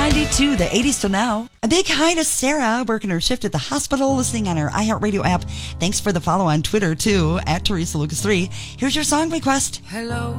92, the 80s till now. A big hi to Sarah, working her shift at the hospital, listening on our iHeartRadio app. Thanks for the follow on Twitter, too, at Teresa Lucas 3. Here's your song request. Hello.